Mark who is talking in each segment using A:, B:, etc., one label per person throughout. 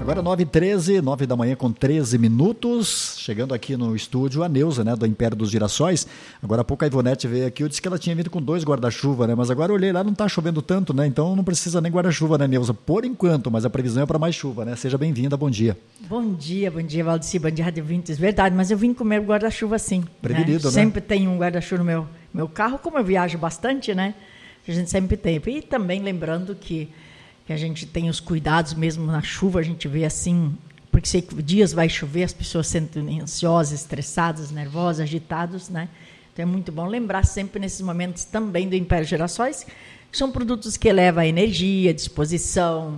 A: Agora 9h13, 9 da manhã com 13 minutos, chegando aqui no estúdio a Neuza, né, do Império dos Girassóis. Agora há pouco a Ivonete veio aqui, eu disse que ela tinha vindo com 2 guarda-chuva, né, mas agora eu olhei lá, não está chovendo tanto, né, então não precisa nem guarda-chuva, né, Neuza, por enquanto, mas a previsão é para mais chuva, né, seja bem-vinda, bom dia.
B: Bom dia, Valdeci, bom dia, Rádio Vintes, verdade, mas eu vim com o meu guarda-chuva sim.
A: Prevenido, né?
B: Sempre tem um guarda-chuva no meu carro, como eu viajo bastante, né, a gente sempre tem. E também lembrando que a gente tem os cuidados mesmo na chuva, a gente vê assim, porque sei que dias vai chover, as pessoas sendo ansiosas, estressadas, nervosas, agitadas, né? Então é muito bom lembrar sempre nesses momentos também do Império Girassóis, que são produtos que elevam a energia, a disposição,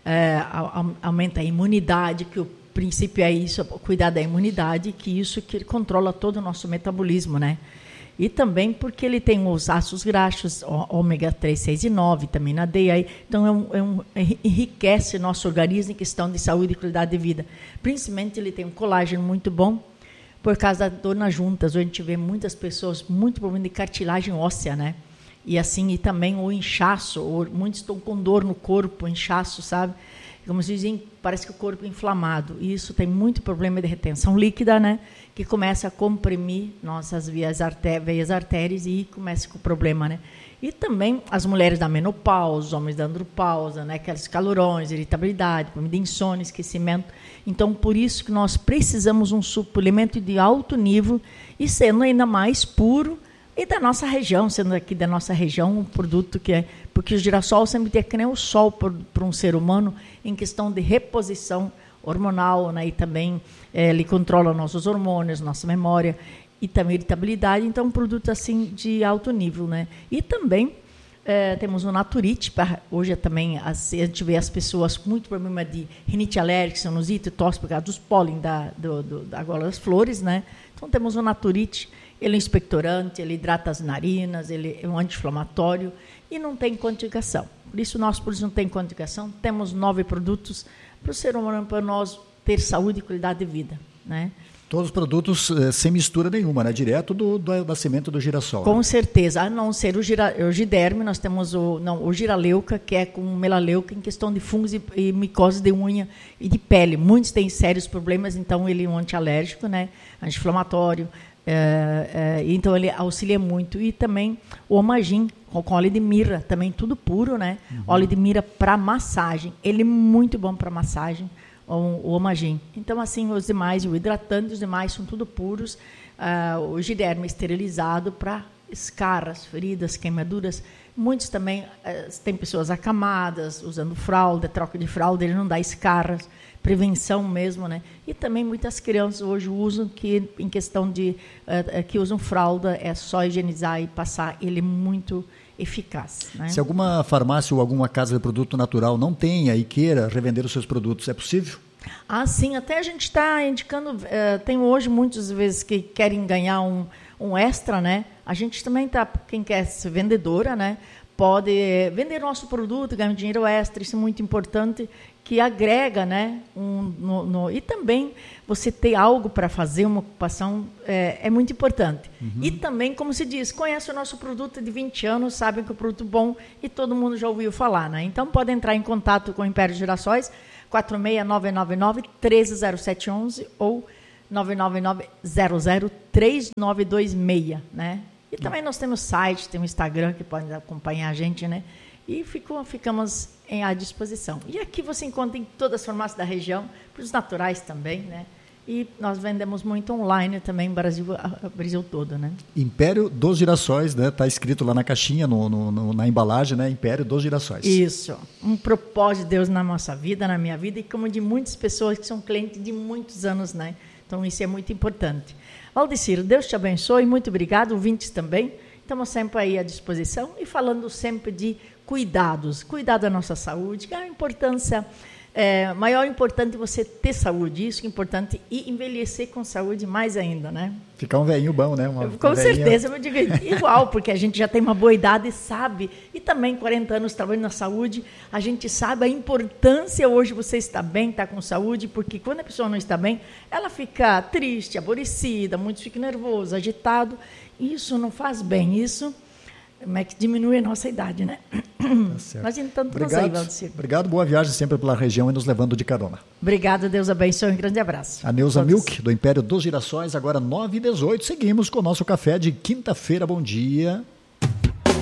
B: aumenta a imunidade, que o princípio é isso, cuidar da imunidade, que isso que controla todo o nosso metabolismo, né? E também porque ele tem os ácidos graxos, ômega 3, 6 e 9, vitamina D, aí, então enriquece nosso organismo em questão de saúde e qualidade de vida. Principalmente ele tem um colágeno muito bom, por causa da dor nas juntas, onde a gente vê muitas pessoas muito problema de cartilagem óssea, né? E assim, e também o inchaço, muitos estão com dor no corpo, inchaço, sabe? Como se dizem, parece que o corpo é inflamado. E isso tem muito problema de retenção líquida, né? Que começa a comprimir nossas veias artérias e começa com o problema, né? E também as mulheres da menopausa, os homens da andropausa, né? Aqueles calorões, irritabilidade, de insônia, esquecimento. Então, por isso que nós precisamos um suplemento de alto nível e sendo ainda mais puro e da nossa região, sendo aqui da nossa região, um produto que é... Porque o girassol sempre tem que nem o sol para um ser humano em questão de reposição hormonal, né? E também ele controla nossos hormônios, nossa memória e também irritabilidade. Então, um produto assim de alto nível, né? E também temos o Naturite. Hoje também a gente vê as pessoas com muito problema de rinite alérgica, sinusite, tosse por causa dos pólen da gola das flores, né? Então, temos o Naturite. Ele é um expectorante, ele hidrata as narinas, ele é um anti-inflamatório e não tem contraindicação. Por isso, nosso produto não tem contraindicação. Temos 9 produtos para o ser humano, para nós ter saúde e qualidade de vida, né?
A: Todos os produtos sem mistura nenhuma, né? Direto da semente do girassol.
B: Com certeza, a não ser o giderme, nós temos o giraleuca, que é com melaleuca em questão de fungos e micose de unha e de pele. Muitos têm sérios problemas, então ele é um antialérgico, né? Anti-inflamatório. Então ele auxilia muito. E também o Omagin com óleo de mirra, também tudo puro, né? Óleo de mirra para massagem, ele é muito bom para massagem, o Omagin. Então assim, os demais, o hidratante, os demais são tudo puros. O giderme esterilizado para escarras, feridas, queimaduras. Muitos também tem pessoas acamadas usando fralda, troca de fralda, ele não dá escarras, prevenção mesmo, né? E também muitas crianças hoje usam que em questão de que usam fralda, é só higienizar e passar, ele é muito eficaz, né?
A: Se alguma farmácia ou alguma casa de produto natural não tenha e queira revender os seus produtos, é possível?
B: Ah, sim, até a gente está indicando, tem hoje muitas vezes que querem ganhar um extra, né? A gente também está, quem quer ser vendedora, né? Pode vender nosso produto, ganhar um dinheiro extra, isso é muito importante, que agrega, né? E também você ter algo para fazer, uma ocupação, é muito importante. E também, como se diz, conhece o nosso produto de 20 anos, sabem que é um produto bom e todo mundo já ouviu falar, né? Então, pode entrar em contato com o Império Girassóis, 46999-130711 ou 999-003926, né? E também nós temos site, temos Instagram, que podem acompanhar a gente, né? E ficamos à disposição. E aqui você encontra em todas as farmácias da região, para os naturais também, né? E nós vendemos muito online também, no Brasil todo, né?
A: Império dos Girassóis, né? Está escrito lá na caixinha, na embalagem, né? Império dos Girassóis.
B: Isso. Um propósito de Deus na nossa vida, na minha vida, e como de muitas pessoas que são clientes de muitos anos, né? Então, isso é muito importante. Valdecir, Deus te abençoe, muito obrigado, ouvintes também. Estamos sempre aí à disposição e falando sempre de cuidado da nossa saúde, que é a importância, maior importante você ter saúde, isso é importante, e envelhecer com saúde mais ainda, né?
A: Ficar um velhinho bom, né?
B: Com certeza, eu digo igual, porque a gente já tem uma boa idade e sabe, e também 40 anos trabalhando na saúde, a gente sabe a importância hoje você estar bem, estar com saúde, porque quando a pessoa não está bem, ela fica triste, aborrecida, muitos ficam nervosos, agitados, isso não faz bem, isso Como é que diminui a nossa idade, né?
A: Tá certo.
B: Mas então, estamos aí, Valdecir.
A: Obrigado, boa viagem sempre pela região e nos levando de carona.
B: Obrigada, Deus abençoe, um grande abraço.
A: A Neuza Milk, do Império dos Girassóis, agora 9h18. Seguimos com o nosso café de quinta-feira. Bom dia.